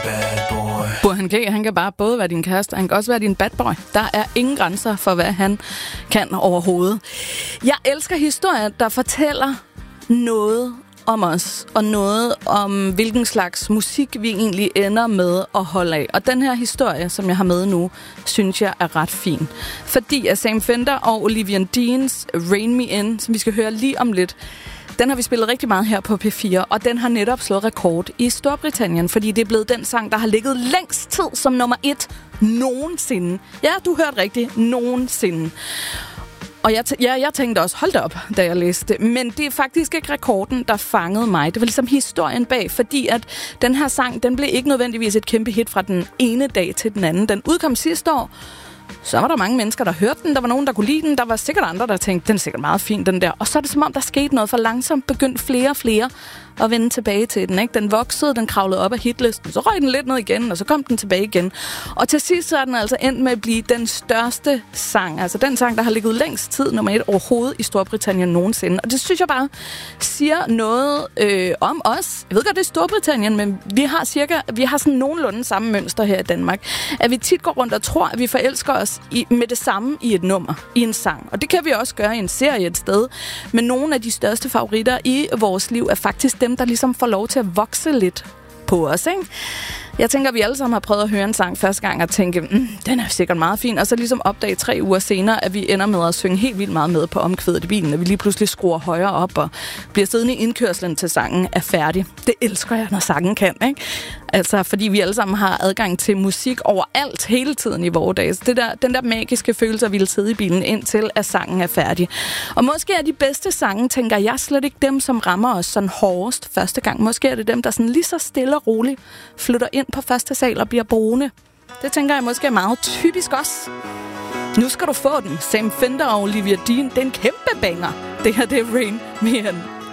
Burhan G, han kan bare både være din kæreste, han kan også være din bad boy. Der er ingen grænser for, hvad han kan overhovedet. Jeg elsker historier, der fortæller noget om os, og noget om, hvilken slags musik vi egentlig ender med at holde af. Og den her historie, som jeg har med nu, synes jeg er ret fin. Fordi at Sam Fender og Olivia Deans Rain Me In, som vi skal høre lige om lidt, den har vi spillet rigtig meget her på P4, og den har netop slået rekord i Storbritannien, fordi det er blevet den sang, der har ligget længst tid som nummer 1 nogensinde. Ja, du hørte rigtigt. Nogensinde. Og jeg tænkte også, hold da op, da jeg læste det. Men det er faktisk ikke rekorden, der fangede mig. Det var ligesom historien bag, fordi at den her sang, den blev ikke nødvendigvis et kæmpe hit fra den ene dag til den anden. Den udkom sidste år. Så var der mange mennesker, der hørte den. Der var nogen, der kunne lide den. Der var sikkert andre, der tænkte, den er sikkert meget fin, den der. Og så er det som om, der skete noget for langsomt. Begyndte flere og flere at vende tilbage til den. Ikke? Den voksede, den kravlede op af hitlisten. Så røg den lidt ned igen, og så kom den tilbage igen. Og til sidst så er den altså endt med at blive den største sang. Altså den sang, der har ligget længst tid, nummer 1 overhovedet i Storbritannien nogensinde. Og det synes jeg bare siger noget om os. Jeg ved godt, det er Storbritannien, men vi har sådan nogenlunde samme mønster her i Danmark. At vi tit går rundt og tror, at vi forelsker os med det samme i et nummer, i en sang. Og det kan vi også gøre i en serie et sted. Men nogle af de største favoritter i vores liv er faktisk dem, der ligesom får lov til at vokse lidt på os, ikke? Jeg tænker, at vi alle sammen har prøvet at høre en sang første gang og tænke, den er sikkert meget fin, og så ligesom opdage 3 uger senere, at vi ender med at synge helt vildt meget med på omkvædet i bilen, at vi lige pludselig skruer højere op og bliver siddende i indkørslen til sangen er færdig. Det elsker jeg, når sangen kan, ikke? Altså, fordi vi alle sammen har adgang til musik overalt hele tiden i vores dage. Den der magiske følelse, at vi vil sidde i bilen indtil, at sangen er færdig. Og måske er de bedste sange, tænker jeg, slet ikke dem, som rammer os sådan hårdest første gang. Måske er det dem, der sådan lige så stille og roligt flytter ind på første sal og bliver boende. Det tænker jeg måske er meget typisk også. Nu skal du få den. Sam Fender og Olivia Dean, det er en kæmpe banger. Det her, det er Rain Me In.